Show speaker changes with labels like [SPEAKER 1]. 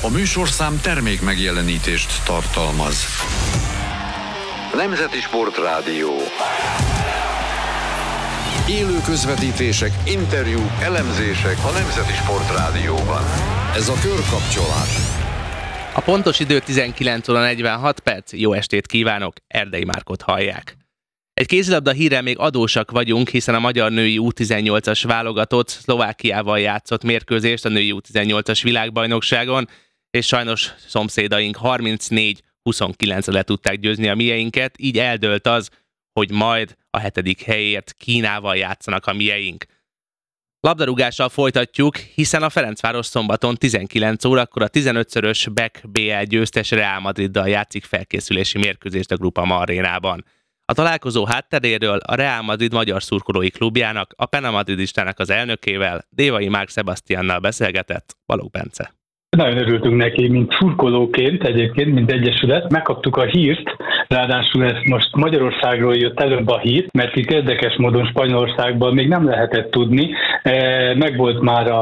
[SPEAKER 1] A műsorszám termék megjelenítést tartalmaz. Nemzeti Sportrádió. Élő közvetítések, interjúk, elemzések a Nemzeti Sportrádióban. Ez a Körkapcsolás.
[SPEAKER 2] A pontos idő 19 óra 46 perc. Jó estét kívánok, Erdei Márkot hallják. Egy kézilabda hírrel még adósak vagyunk, hiszen a magyar női U18-as válogatott Szlovákiával játszott mérkőzést a női U18-as világbajnokságon, és sajnos szomszédaink 34-29-re le tudták győzni a mieinket, így eldőlt az, hogy majd a 7. helyért Kínával játszanak a mieink. Labdarúgással folytatjuk, hiszen a Ferencváros szombaton 19 órakor a 15-szörös BEK BL győztes Real Madriddal játszik felkészülési mérkőzést a Groupama arénában. A találkozó hátteréről a Real Madrid magyar szurkolói klubjának, a Pena Madridistának az elnökével, Dévai Márk Sebastiannal beszélgetett Balogh Bence.
[SPEAKER 3] Nagyon örültünk neki, mint szurkolóként egyébként, mint egyesület. Megkaptuk a hírt, ráadásul ez most Magyarországról jött előbb a hír, mert itt érdekes módon Spanyolországban még nem lehetett tudni. Megvolt már